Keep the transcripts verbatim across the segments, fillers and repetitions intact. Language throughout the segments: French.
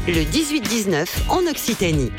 le dix-huit dix-neuf en Occitanie.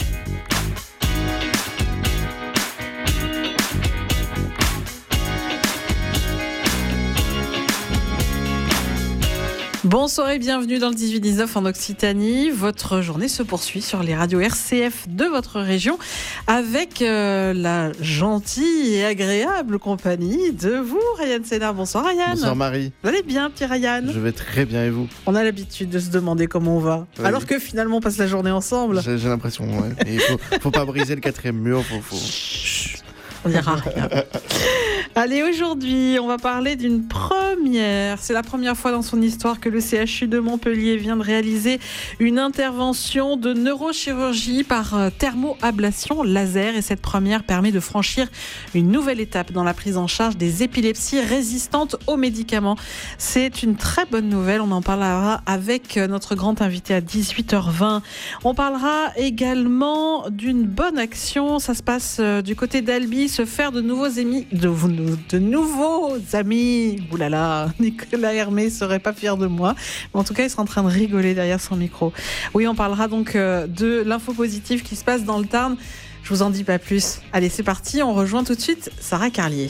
Bonsoir et bienvenue dans le dix-huit dix-neuf en Occitanie. Votre journée se poursuit sur les radios R C F de votre région avec euh, la gentille et agréable compagnie de vous, Ryan Sénard. Bonsoir Ryan. Bonsoir Marie. Vous allez bien, petit Ryan? Je vais très bien et vous? On a l'habitude de se demander comment on va, oui. Alors que finalement on passe la journée ensemble. J'ai, j'ai l'impression, ouais. Il faut, faut pas briser le quatrième mur, faut... faut... Chut. On dira rien. Allez, aujourd'hui, on va parler d'une première. C'est la première fois dans son histoire que le C H U de Montpellier vient de réaliser une intervention de neurochirurgie par thermoablation laser. Et cette première permet de franchir une nouvelle étape dans la prise en charge des épilepsies résistantes aux médicaments. C'est une très bonne nouvelle. On en parlera avec notre grand invité à dix-huit heures vingt. On parlera également d'une bonne action. Ça se passe du côté d'Albi. Se faire de nouveaux amis, de, de nouveaux amis. Ouh là là, Nicolas Hermé serait pas fier de moi. Mais en tout cas, il sera en train de rigoler derrière son micro. Oui, on parlera donc de l'info positive qui se passe dans le Tarn. Je vous en dis pas plus. Allez, c'est parti. On rejoint tout de suite Sarah Carlier.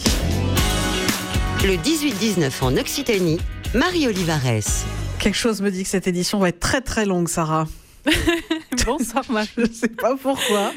Le dix-huit dix-neuf en Occitanie, Marie Olivares. Quelque chose me dit que cette édition va être très très longue, Sarah. Bonsoir Marie. Je sais pas pourquoi.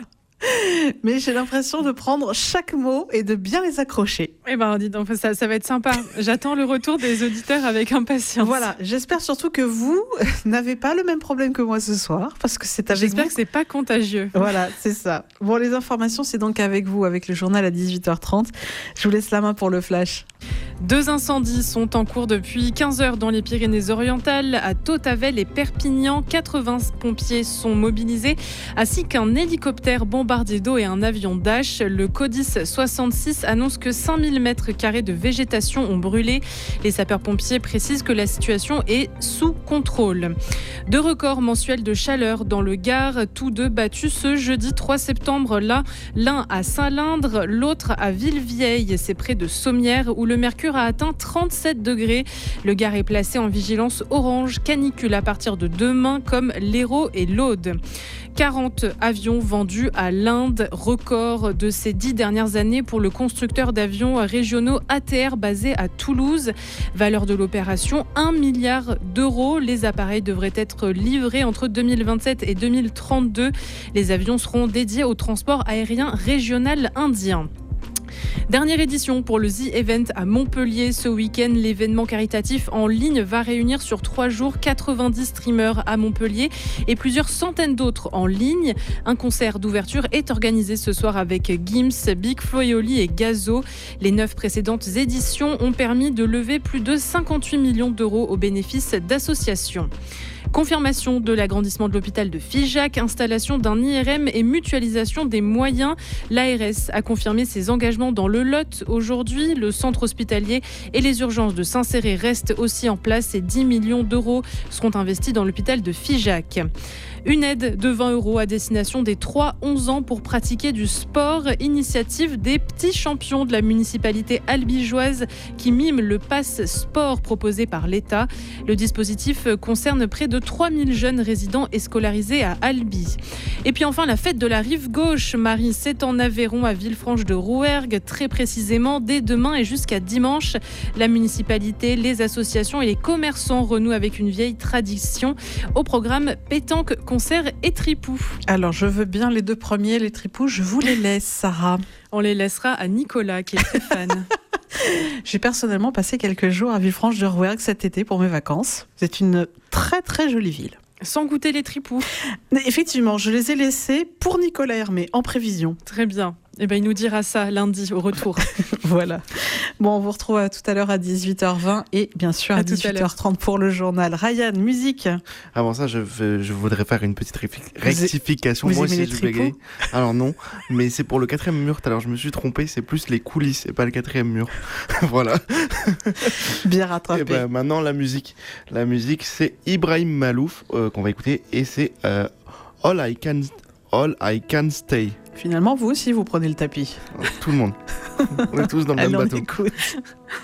Mais j'ai l'impression de prendre chaque mot et de bien les accrocher. Eh ben, dis donc, ça, ça va être sympa. J'attends le retour des auditeurs avec impatience. Voilà, j'espère surtout que vous n'avez pas le même problème que moi ce soir, parce que c'est avec J'espère vous... que c'est pas contagieux. Voilà, c'est ça. Bon, les informations, c'est donc avec vous, avec le journal à dix-huit heures trente. Je vous laisse la main pour le flash. Deux incendies sont en cours depuis quinze heures dans les Pyrénées-Orientales. À Tautavel et Perpignan, quatre-vingts pompiers sont mobilisés, ainsi qu'un hélicoptère bombardier d'eau et un avion Dash. Le Codis soixante-six annonce que cinq mille mètres carrés de végétation ont brûlé. Les sapeurs-pompiers précisent que la situation est sous contrôle. Deux records mensuels de chaleur dans le Gard, tous deux battus ce jeudi trois septembre. Là, l'un à Saint-Lindre, l'autre à Villevieille. C'est près de Sommières où le mercure a atteint trente-sept degrés. Le Gard est placé en vigilance orange canicule à partir de demain, comme l'Hérault et l'Aude. quarante avions vendus à l'Inde, record de ces dix dernières années pour le constructeur d'avions régionaux A T R basé à Toulouse. Valeur de l'opération, un milliard d'euros. Les appareils devraient être livrés entre deux mille vingt-sept et deux mille trente-deux. Les avions seront dédiés au transport aérien régional indien. Dernière édition pour le The Event à Montpellier. Ce week-end, l'événement caritatif en ligne va réunir sur trois jours quatre-vingt-dix streamers à Montpellier et plusieurs centaines d'autres en ligne. Un concert d'ouverture est organisé ce soir avec Gims, Big Flo et Oli et Gazo. Les neuf précédentes éditions ont permis de lever plus de cinquante-huit millions d'euros au bénéfice d'associations. Confirmation de l'agrandissement de l'hôpital de Figeac, installation d'un I R M et mutualisation des moyens. L'A R S a confirmé ses engagements dans le Lot. Aujourd'hui, le centre hospitalier et les urgences de Saint-Céré restent aussi en place et dix millions d'euros seront investis dans l'hôpital de Figeac. Une aide de vingt euros à destination des trois à onze ans pour pratiquer du sport. Initiative des petits champions de la municipalité albigeoise qui mime le pass sport proposé par l'État. Le dispositif concerne près de trois mille jeunes résidents et scolarisés à Albi. Et puis enfin, la fête de la rive gauche. Marie, c'est en Aveyron à Villefranche-de-Rouergue. Très précisément, dès demain et jusqu'à dimanche, la municipalité, les associations et les commerçants renouent avec une vieille tradition. Au programme pétanque, concert et tripou. Alors, je veux bien les deux premiers, les tripous, je vous les laisse, Sarah. On les laissera à Nicolas, qui est très fan. J'ai personnellement passé quelques jours à Villefranche-de-Rouergue cet été pour mes vacances. C'est une très très jolie ville. Sans goûter les tripous. Effectivement, je les ai laissés pour Nicolas Hermé, en prévision. Très bien. Eh ben, il nous dira ça lundi au retour. Voilà. Bon, on vous retrouve tout à l'heure à dix-huit heures vingt et bien sûr à, à dix-huit heures trente pour le journal. Ryan, musique. Avant ça, je, veux, je voudrais faire une petite rectification. Vous Moi aimez aussi, les je bégaye. Alors non, mais c'est pour le quatrième mur. Alors je me suis trompé, c'est plus les coulisses et pas le quatrième mur. Voilà. Bien rattrapé. Et ben, maintenant, la musique. La musique, c'est Ibrahim Malouf euh, qu'on va écouter et c'est euh, All I Can, All I Can Stay. Finalement, vous aussi, vous prenez le tapis. Tout le monde. On est tous dans le Allez, même on bateau. Écoute.